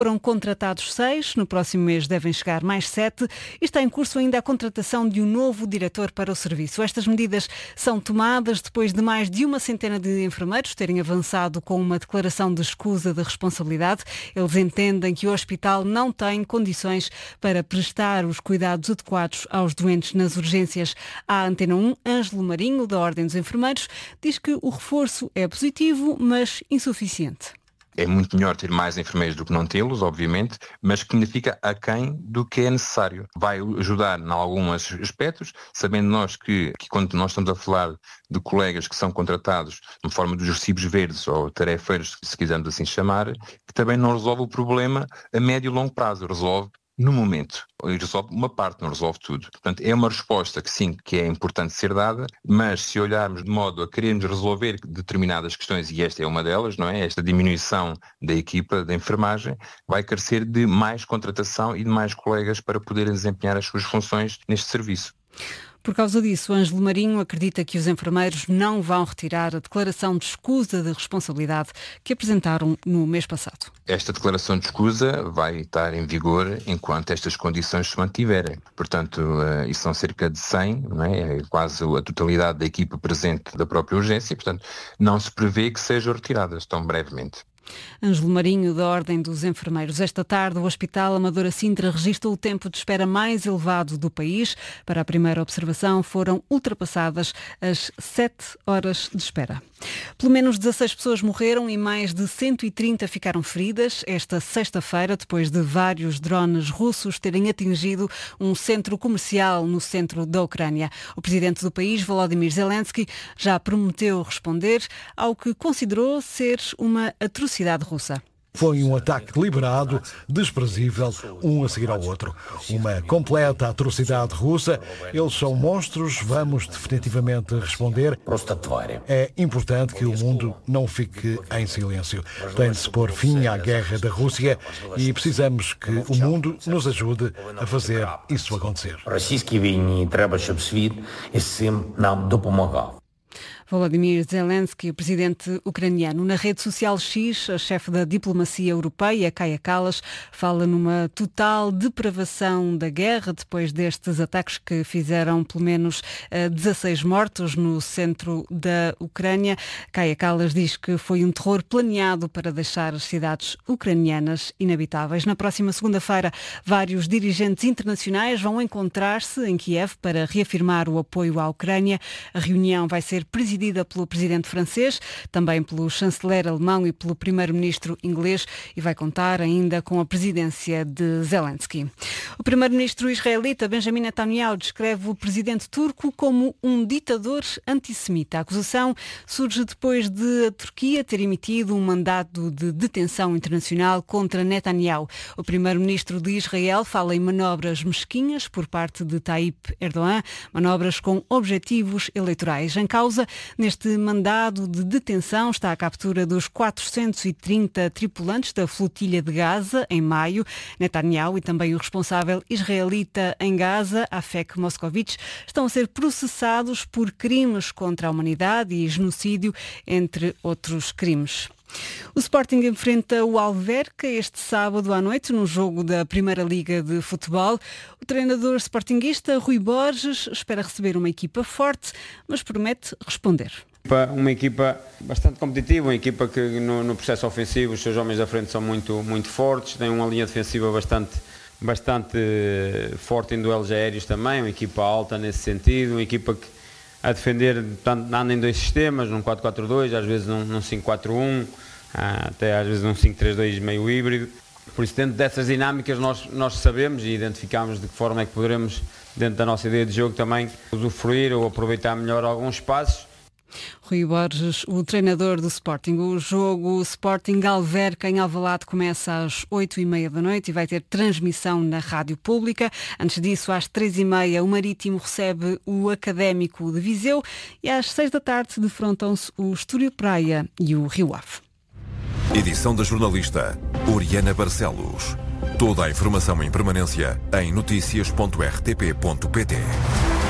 Foram contratados 6, no próximo mês devem chegar mais 7 e está em curso ainda a contratação de um novo diretor para o serviço. Estas medidas são tomadas depois de mais de uma centena de enfermeiros terem avançado com uma declaração de escusa de responsabilidade. Eles entendem que o hospital não tem condições para prestar os cuidados adequados aos doentes nas urgências. À Antena 1, Ângelo Marinho, da Ordem dos Enfermeiros, diz que o reforço é positivo, mas insuficiente. É muito melhor ter mais enfermeiros do que não tê-los, obviamente, mas que fica aquém do que é necessário. Vai ajudar em alguns aspectos, sabendo nós que quando nós estamos a falar de colegas que são contratados de forma dos recibos verdes ou tarefeiros, se quisermos assim chamar, que também não resolve o problema a médio e longo prazo, resolve no momento. Resolve uma parte, não resolve tudo. Portanto, é uma resposta que sim, que é importante ser dada, mas se olharmos de modo a querermos resolver determinadas questões, e esta é uma delas, não é? Esta diminuição da equipa da enfermagem vai carecer de mais contratação e de mais colegas para poderem desempenhar as suas funções neste serviço. Por causa disso, Ângelo Marinho acredita que os enfermeiros não vão retirar a declaração de escusa de responsabilidade que apresentaram no mês passado. Esta declaração de escusa vai estar em vigor enquanto estas condições se mantiverem. Portanto, isso são cerca de 100, não é? É quase a totalidade da equipa presente da própria urgência, portanto, não se prevê que sejam retiradas tão brevemente. Ângelo Marinho, da Ordem dos Enfermeiros. Esta tarde, o Hospital Amadora Sintra registra o tempo de espera mais elevado do país. Para a primeira observação, foram ultrapassadas as 7 horas de espera. Pelo menos 16 pessoas morreram e mais de 130 ficaram feridas esta sexta-feira, depois de vários drones russos terem atingido um centro comercial no centro da Ucrânia. O presidente do país, Volodymyr Zelensky, já prometeu responder ao que considerou ser uma atrocidade russa. Foi um ataque deliberado, desprezível, um a seguir ao outro. Uma completa atrocidade russa. Eles são monstros, vamos definitivamente responder. É importante que o mundo não fique em silêncio. Tem de se pôr fim à guerra da Rússia e precisamos que o mundo nos ajude a fazer isso acontecer. Volodymyr Zelensky, o presidente ucraniano. Na rede social X, a chefe da diplomacia europeia, Kaja Kallas, fala numa total depravação da guerra depois destes ataques que fizeram pelo menos 16 mortos no centro da Ucrânia. Kaja Kallas diz que foi um terror planeado para deixar as cidades ucranianas inabitáveis. Na próxima segunda-feira, vários dirigentes internacionais vão encontrar-se em Kiev para reafirmar o apoio à Ucrânia. A reunião vai ser presidida pelo presidente francês, também pelo chanceler alemão e pelo primeiro-ministro inglês e vai contar ainda com a presidência de Zelensky. O primeiro-ministro israelita Benjamin Netanyahu descreve o presidente turco como um ditador antissemita. A acusação surge depois de a Turquia ter emitido um mandado de detenção internacional contra Netanyahu. O primeiro-ministro de Israel fala em manobras mesquinhas por parte de Tayyip Erdogan, manobras com objetivos eleitorais. Em causa, neste mandado de detenção está a captura dos 430 tripulantes da flotilha de Gaza em maio. Netanyahu e também o responsável israelita em Gaza, Afek Moscovitch, estão a ser processados por crimes contra a humanidade e genocídio, entre outros crimes. O Sporting enfrenta o Alverca este sábado à noite no jogo da Primeira Liga de Futebol. O treinador sportinguista Rui Borges espera receber uma equipa forte, mas promete responder. Uma equipa bastante competitiva, uma equipa que no processo ofensivo os seus homens da frente são muito, muito fortes, tem uma linha defensiva bastante forte em duelos aéreos também, uma equipa alta nesse sentido, uma equipa que a defender anda em dois sistemas, num 4-4-2, às vezes num 5-4-1, até às vezes num 5-3-2 meio híbrido. Por isso, dentro dessas dinâmicas, nós sabemos e identificamos de que forma é que poderemos, dentro da nossa ideia de jogo, também usufruir ou aproveitar melhor alguns espaços. Rui Borges, o treinador do Sporting. O jogo Sporting Alverca em Alvalade começa às 8h30 da noite e vai ter transmissão na rádio pública. Antes disso, às 3h30, o Marítimo recebe o Académico de Viseu e às 6 da tarde defrontam-se o Estoril Praia e o Rio Ave. Edição da jornalista Oriana Barcelos. Toda a informação em permanência em noticias.rtp.pt.